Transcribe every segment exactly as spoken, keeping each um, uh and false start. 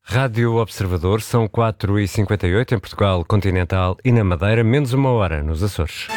Rádio Observador, são quatro e cinquenta e oito em Portugal continental e na Madeira, menos uma hora nos Açores.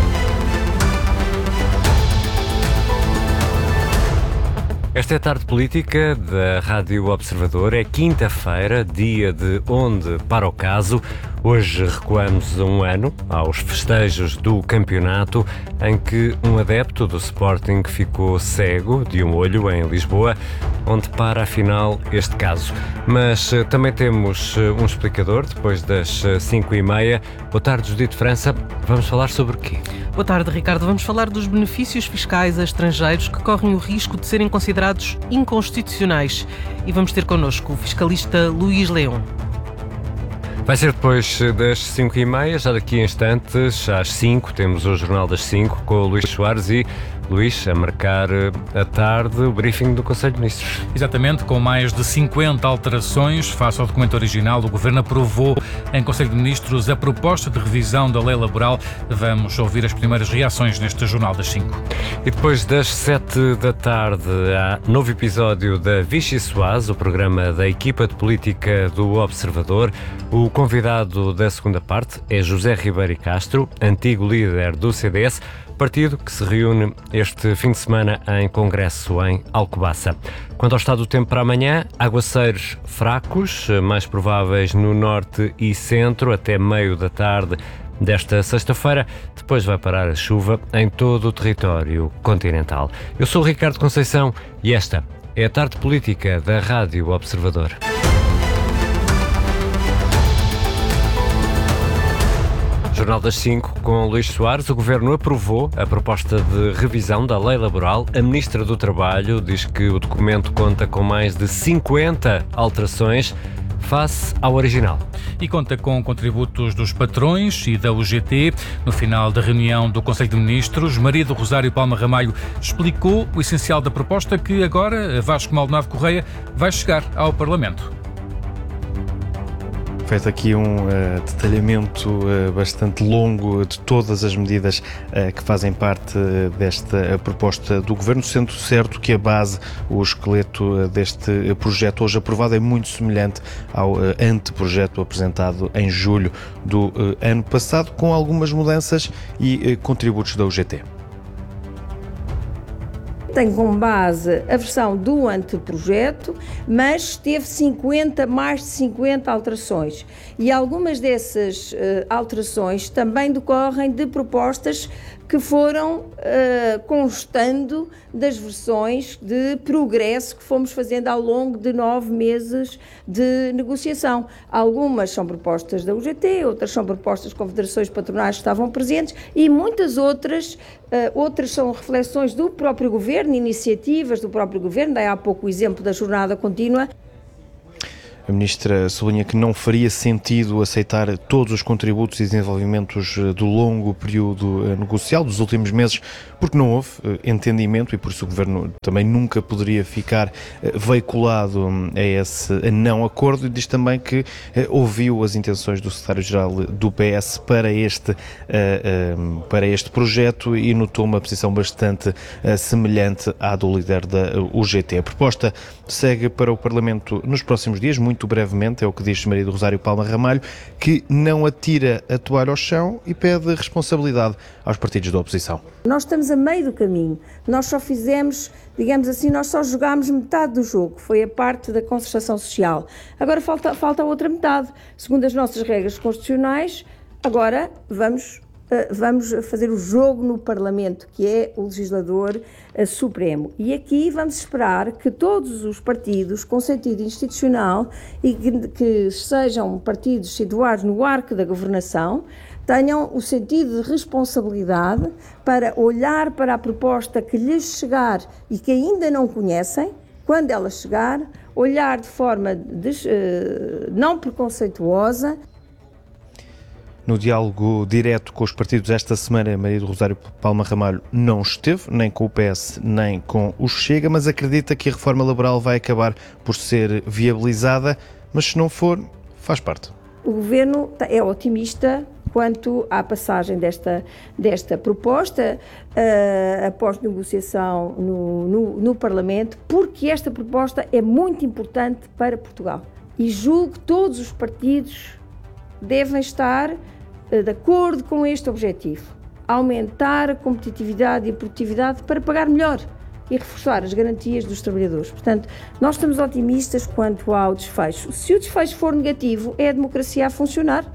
Esta é a tarde política da Rádio Observador. É quinta-feira, dia de Onde para o Caso. Hoje recuamos um ano aos festejos do campeonato em que um adepto do Sporting ficou cego de um olho em Lisboa, onde para afinal este caso. Mas uh, também temos uh, um explicador depois das uh, cinco e meia. Boa tarde, Judite França. Vamos falar sobre o quê? Boa tarde, Ricardo. Vamos falar dos benefícios fiscais a estrangeiros que correm o risco de serem considerados inconstitucionais. E vamos ter connosco o fiscalista Luís Leão. Vai ser depois das cinco e meia, já daqui a instantes, às cinco, temos o Jornal das cinco com o Luís Soares e, Luís, a marcar a tarde o briefing do Conselho de Ministros. Exatamente, com mais de cinquenta alterações face ao documento original, o Governo aprovou em Conselho de Ministros a proposta de revisão da lei laboral. Vamos ouvir as primeiras reações neste Jornal das cinco. E depois das sete da tarde há novo episódio da Vichy Soase, o programa da equipa de política do Observador. O convidado da segunda parte é José Ribeiro Castro, antigo líder do C D S, partido que se reúne este fim de semana em congresso em Alcobaça. Quanto ao estado do tempo para amanhã, aguaceiros fracos, mais prováveis no norte e centro, até meio da tarde desta sexta-feira. Depois vai parar a chuva em todo o território continental. Eu sou o Ricardo Conceição e esta é a tarde política da Rádio Observador. Jornal das cinco com Luís Soares. O Governo aprovou a proposta de revisão da lei laboral. A Ministra do Trabalho diz que o documento conta com mais de cinquenta alterações face ao original. E conta com contributos dos patrões e da U G T. No final da reunião do Conselho de Ministros, Maria do Rosário Palma Ramalho explicou o essencial da proposta que agora, Vasco Maldonado Correia, vai chegar ao Parlamento. Feito aqui um uh, detalhamento uh, bastante longo de todas as medidas uh, que fazem parte uh, desta uh, proposta do Governo, sendo certo que a base, o esqueleto uh, deste uh, projeto hoje aprovado é muito semelhante ao uh, anteprojeto apresentado em julho do uh, ano passado, com algumas mudanças e uh, contributos da U G T. Tem como base a versão do anteprojeto, mas teve cinquenta, mais de cinquenta alterações. E algumas dessas uh, alterações também decorrem de propostas que foram uh, constando das versões de progresso que fomos fazendo ao longo de nove meses de negociação. Algumas são propostas da U G T, outras são propostas das confederações patronais que estavam presentes e muitas outras, uh, outras são reflexões do próprio Governo, iniciativas do próprio Governo. Daí há pouco o exemplo da jornada contínua. A Ministra sublinha que não faria sentido aceitar todos os contributos e desenvolvimentos do longo período negocial dos últimos meses, porque não houve entendimento e por isso o Governo também nunca poderia ficar veiculado a esse não acordo, e diz também que ouviu as intenções do Secretário-Geral do P S para este, para este projeto e notou uma posição bastante semelhante à do líder da U G T. A proposta segue para o Parlamento nos próximos dias, muito Muito brevemente, é o que diz Maria do Rosário Palma Ramalho, que não atira a toalha ao chão e pede responsabilidade aos partidos da oposição. Nós estamos a meio do caminho, nós só fizemos, digamos assim, nós só jogámos metade do jogo, foi a parte da concertação social. Agora falta, falta a outra metade. Segundo as nossas regras constitucionais, agora vamos... vamos fazer o jogo no Parlamento, que é o legislador uh, supremo. E aqui vamos esperar que todos os partidos com sentido institucional e que, que sejam partidos situados no arco da governação tenham o sentido de responsabilidade para olhar para a proposta que lhes chegar e que ainda não conhecem, quando ela chegar, olhar de forma des, uh, não preconceituosa. No diálogo direto com os partidos esta semana, Maria do Rosário Palma Ramalho não esteve, nem com o P S, nem com o Chega, mas acredita que a reforma laboral vai acabar por ser viabilizada, mas se não for, faz parte. O Governo é otimista quanto à passagem desta, desta proposta uh, após negociação no, no, no Parlamento, porque esta proposta é muito importante para Portugal. E julgo que todos os partidos devem estar de acordo com este objetivo: aumentar a competitividade e a produtividade para pagar melhor e reforçar as garantias dos trabalhadores. Portanto, nós estamos otimistas quanto ao desfecho. Se o desfecho for negativo, é a democracia a funcionar.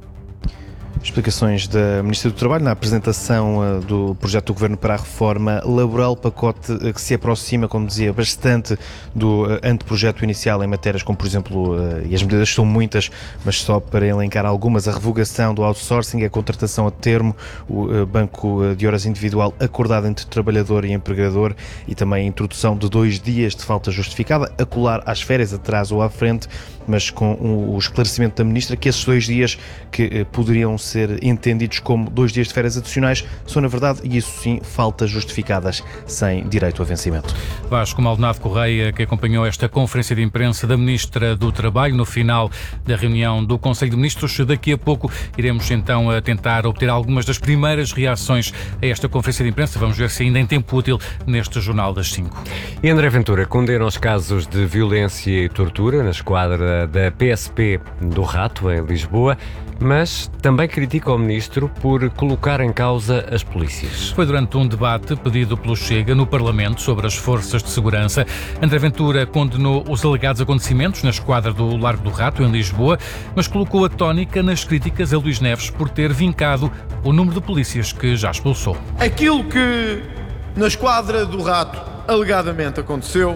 Explicações da Ministra do Trabalho na apresentação uh, do projeto do Governo para a reforma laboral, pacote uh, que se aproxima, como dizia, bastante do uh, anteprojeto inicial em matérias como, por exemplo, uh, e as medidas são muitas, mas só para elencar algumas: a revogação do outsourcing, a contratação a termo, o uh, banco de horas individual acordado entre trabalhador e empregador e também a introdução de dois dias de falta justificada, a colar às férias atrás ou à frente, mas com o, o esclarecimento da Ministra que esses dois dias que uh, poderiam ser ser entendidos como dois dias de férias adicionais são, na verdade, e isso sim, faltas justificadas sem direito a vencimento. Vasco Maldonado Correia, que acompanhou esta conferência de imprensa da Ministra do Trabalho no final da reunião do Conselho de Ministros. Daqui a pouco iremos então a tentar obter algumas das primeiras reações a esta conferência de imprensa. Vamos ver se ainda em tempo útil neste Jornal das cinco. E André Ventura condena os casos de violência e tortura na esquadra da P S P do Rato, em Lisboa, mas também critica o Ministro por colocar em causa as polícias. Foi durante um debate pedido pelo Chega no Parlamento sobre as forças de segurança. André Ventura condenou os alegados acontecimentos na esquadra do Largo do Rato, em Lisboa, mas colocou a tónica nas críticas a Luís Neves por ter vincado o número de polícias que já expulsou. Aquilo que na esquadra do Rato alegadamente aconteceu,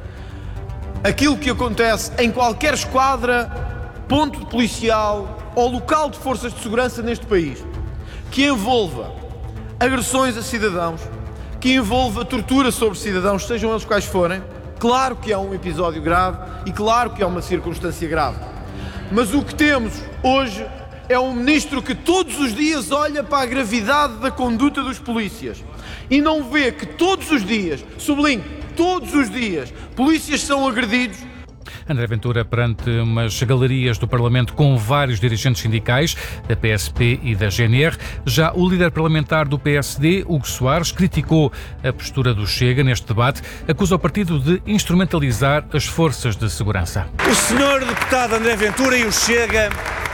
aquilo que acontece em qualquer esquadra, ponto policial ou local de forças de segurança neste país, que envolva agressões a cidadãos, que envolva tortura sobre cidadãos, sejam eles quais forem, claro que é um episódio grave e claro que é uma circunstância grave. Mas o que temos hoje é um Ministro que todos os dias olha para a gravidade da conduta dos polícias e não vê que todos os dias, sublinho, todos os dias, polícias são agredidos. André Ventura perante umas galerias do Parlamento com vários dirigentes sindicais da P S P e da G N R. Já o líder parlamentar do P S D, Hugo Soares, criticou a postura do Chega neste debate, acusa o partido de instrumentalizar as forças de segurança. O senhor deputado André Ventura e o Chega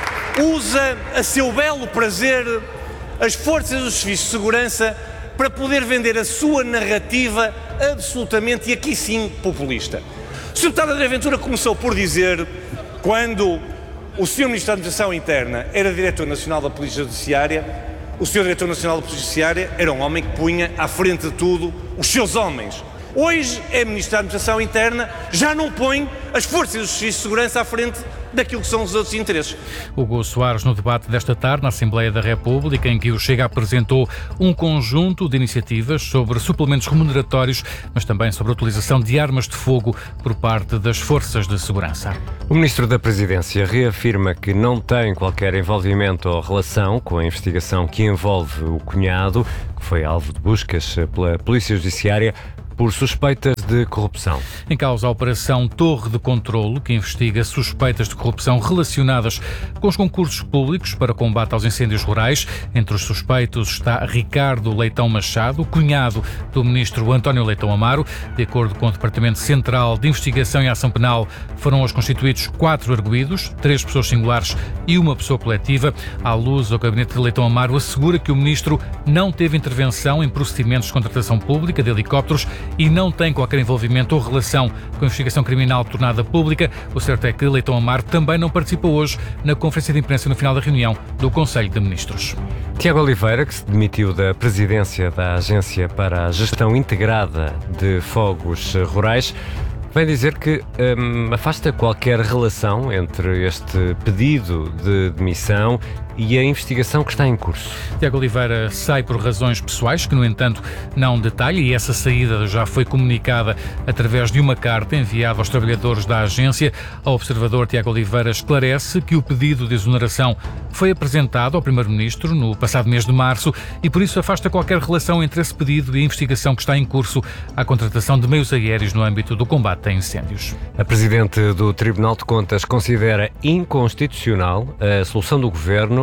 usa a seu belo prazer as forças dos serviços de segurança para poder vender a sua narrativa absolutamente, e aqui sim, populista. O senhor deputado André Ventura começou por dizer, quando o senhor Ministro da Administração Interna era Diretor Nacional da Polícia Judiciária, o senhor Diretor Nacional da Polícia Judiciária era um homem que punha à frente de tudo os seus homens. Hoje é Ministro da Administração Interna, já não põe as forças dos serviços de segurança à frente daquilo que são os outros interesses. Hugo Soares, no debate desta tarde na Assembleia da República, em que o Chega apresentou um conjunto de iniciativas sobre suplementos remuneratórios, mas também sobre a utilização de armas de fogo por parte das forças de segurança. O Ministro da Presidência reafirma que não tem qualquer envolvimento ou relação com a investigação que envolve o cunhado, que foi alvo de buscas pela Polícia Judiciária por suspeitas de corrupção. Em causa a Operação Torre de Controlo, que investiga suspeitas de corrupção relacionadas com os concursos públicos para combate aos incêndios rurais. Entre os suspeitos está Ricardo Leitão Machado, cunhado do ministro António Leitão Amaro. De acordo com o Departamento Central de Investigação e Ação Penal, foram hoje constituídos quatro arguidos, três pessoas singulares e uma pessoa coletiva. À luz, o gabinete de Leitão Amaro assegura que o ministro não teve intervenção em procedimentos de contratação pública de helicópteros e não tem qualquer envolvimento ou relação com a investigação criminal tornada pública. O certo é que Leitão Amaro também não participou hoje na conferência de imprensa no final da reunião do Conselho de Ministros. Tiago Oliveira, que se demitiu da presidência da Agência para a Gestão Integrada de Fogos Rurais, vem dizer que hum, afasta qualquer relação entre este pedido de demissão e a investigação que está em curso. Tiago Oliveira sai por razões pessoais, que no entanto não detalha, e essa saída já foi comunicada através de uma carta enviada aos trabalhadores da agência. Ao observador, Tiago Oliveira esclarece que o pedido de exoneração foi apresentado ao Primeiro-Ministro no passado mês de março e por isso afasta qualquer relação entre esse pedido e a investigação que está em curso à contratação de meios aéreos no âmbito do combate a incêndios. A Presidente do Tribunal de Contas considera inconstitucional a solução do Governo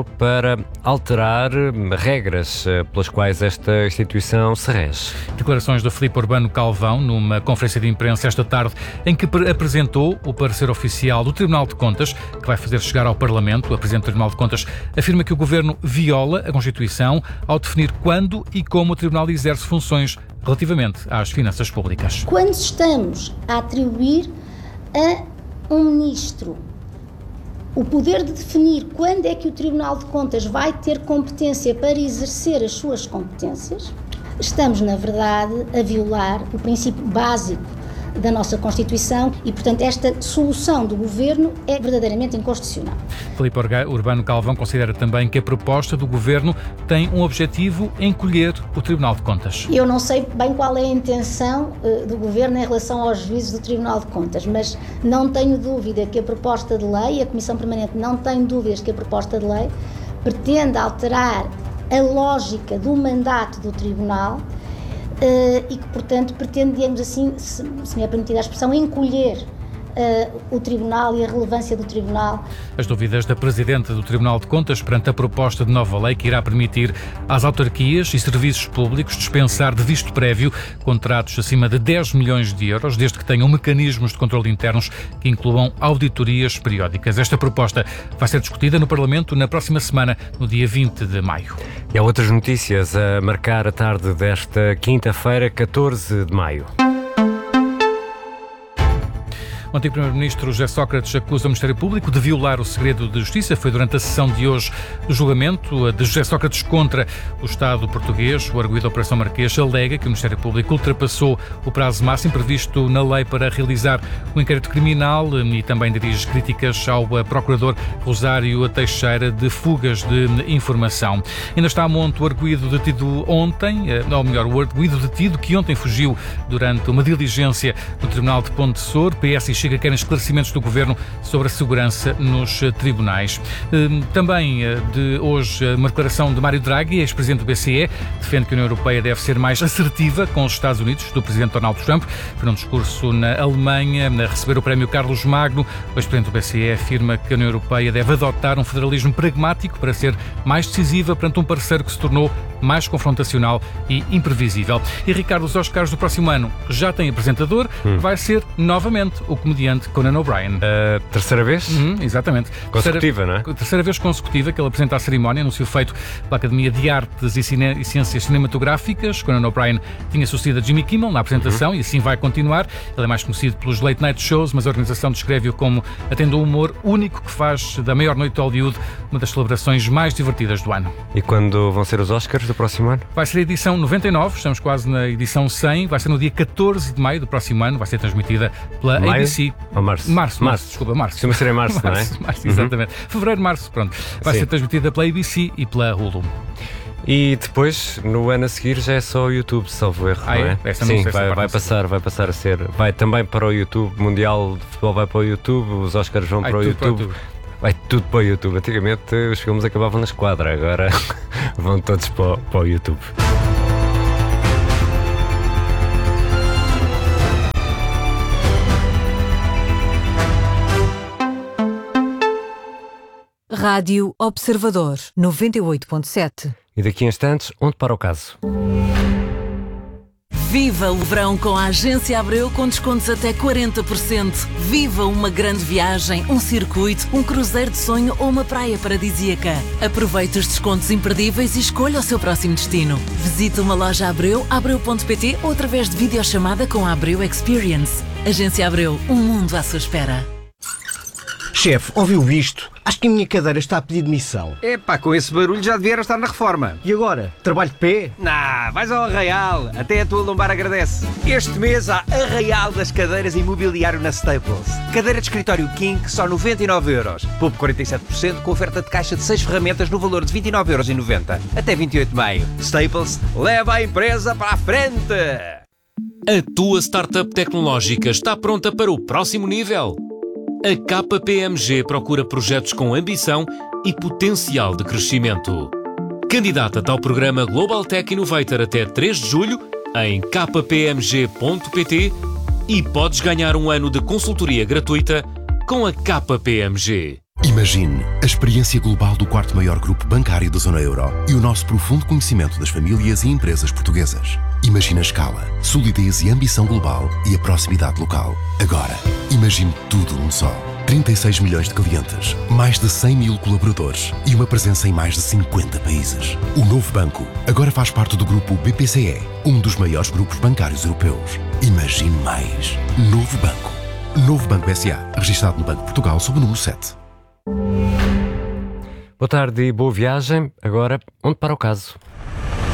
para alterar regras pelas quais esta instituição se rege. Declarações de Filipe Urbano Calvão numa conferência de imprensa esta tarde, em que apresentou o parecer oficial do Tribunal de Contas, que vai fazer chegar ao Parlamento. O Presidente do Tribunal de Contas afirma que o Governo viola a Constituição ao definir quando e como o Tribunal exerce funções relativamente às finanças públicas. Quando estamos a atribuir a um ministro o poder de definir quando é que o Tribunal de Contas vai ter competência para exercer as suas competências, estamos, na verdade, a violar o princípio básico da nossa Constituição e, portanto, esta solução do Governo é verdadeiramente inconstitucional. Filipe Urbano Calvão considera também que a proposta do Governo tem um objetivo: encolher o Tribunal de Contas. Eu não sei bem qual é a intenção uh, do Governo em relação aos juízes do Tribunal de Contas, mas não tenho dúvida que a proposta de lei, a Comissão Permanente não tem dúvidas que a proposta de lei pretende alterar a lógica do mandato do Tribunal Uh, e que, portanto, pretende, digamos assim, se, se me é permitida a expressão, encolher uh, o Tribunal e a relevância do Tribunal. As dúvidas da Presidente do Tribunal de Contas perante a proposta de nova lei que irá permitir às autarquias e serviços públicos dispensar de visto prévio contratos acima de dez milhões de euros, desde que tenham mecanismos de controle internos que incluam auditorias periódicas. Esta proposta vai ser discutida no Parlamento na próxima semana, no dia vinte de maio. E há outras notícias a marcar a tarde desta quinta-feira, catorze de maio. O antigo Primeiro-Ministro José Sócrates acusa o Ministério Público de violar o segredo de justiça. Foi durante a sessão de hoje do julgamento de José Sócrates contra o Estado português. O arguido da Operação Marquês alega que o Ministério Público ultrapassou o prazo máximo previsto na lei para realizar o inquérito criminal e também dirige críticas ao procurador Rosário Teixeira de fugas de informação. Ainda está a monte o arguido detido ontem, ou melhor, o arguido detido que ontem fugiu durante uma diligência no Tribunal de Ponte Sor. P S e Chega querem esclarecimentos do Governo sobre a segurança nos tribunais. Também de hoje uma declaração de Mário Draghi, ex-presidente do B C E, defende que a União Europeia deve ser mais assertiva com os Estados Unidos, do presidente Donald Trump. Foi num discurso na Alemanha, a receber o prémio Carlos Magno. O ex-presidente do B C E afirma que a União Europeia deve adotar um federalismo pragmático para ser mais decisiva perante um parceiro que se tornou mais confrontacional e imprevisível. E Ricardo, os Oscars do próximo ano já tem apresentador, hum. vai ser novamente o comediante Conan O'Brien. Uh, terceira vez? Uhum, exatamente. Consecutiva, terceira, não é? Terceira vez consecutiva que ele apresenta a cerimónia, anúncio feito pela Academia de Artes e, Cine, e Ciências Cinematográficas. Conan O'Brien tinha sucedido a Jimmy Kimmel na apresentação uhum. e assim vai continuar. Ele é mais conhecido pelos late night shows, mas a organização descreve-o como atendo ao humor único que faz da maior noite de Hollywood uma das celebrações mais divertidas do ano. E quando vão ser os Oscars do próximo ano? Vai ser a edição noventa e nove, estamos quase na edição cem, vai ser no dia catorze de maio do próximo ano, vai ser transmitida pela maio? A B C. Ou março? Março, março, março, desculpa, março. Costuma ser em março, março, não é? Março, exatamente. Uhum. Fevereiro, março, pronto. Vai Sim. ser transmitida pela A B C e pela Hulu. E depois, no ano a seguir, já é só o YouTube, salvo erro, ah, não é? é? Esta Sim, não sei vai, se vai passar, vai passar a ser. Vai também para o YouTube, o Mundial de Futebol vai para o YouTube, os Oscars vão Ai, para o YouTube. Para o YouTube. Vai tudo para o YouTube. Antigamente os filmes acabavam na esquadra, agora vão todos para, para o YouTube. Rádio Observador, noventa e oito ponto sete. E daqui a instantes, onde para o caso? Viva o verão com a Agência Abreu com descontos até quarenta por cento. Viva uma grande viagem, um circuito, um cruzeiro de sonho ou uma praia paradisíaca. Aproveite os descontos imperdíveis e escolha o seu próximo destino. Visite uma loja Abreu, abreu ponto pt ou através de videochamada com a Abreu Experience. Agência Abreu, um mundo à sua espera. Chefe, ouviu isto? Acho que a minha cadeira está a pedir demissão. Epá, com esse barulho já devia estar na reforma. E agora? Trabalho de pé? Nah, vais ao Arraial. Até a tua lombar agradece. Este mês há Arraial das cadeiras imobiliário na Staples. Cadeira de escritório King, só noventa e nove euros. Poupe quarenta e sete por cento com oferta de caixa de seis ferramentas no valor de vinte e nove euros e noventa. Até vinte e oito de maio. Staples, leva a empresa para a frente. A tua startup tecnológica está pronta para o próximo nível. A K P M G procura projetos com ambição e potencial de crescimento. Candidata-te ao programa Global Tech Innovator até três de julho em k p m g ponto p t e podes ganhar um ano de consultoria gratuita com a K P M G. Imagine a experiência global do quarto maior grupo bancário da zona euro e o nosso profundo conhecimento das famílias e empresas portuguesas. Imagine a escala, solidez e ambição global e a proximidade local. Agora, imagine tudo num só. trinta e seis milhões de clientes, mais de cem mil colaboradores e uma presença em mais de cinquenta países. O novo banco agora faz parte do grupo B P C E, um dos maiores grupos bancários europeus. Imagine mais. Novo Banco. Novo Banco S A, registado no Banco de Portugal sob o número sete. Boa tarde e boa viagem. Agora, onde para o caso?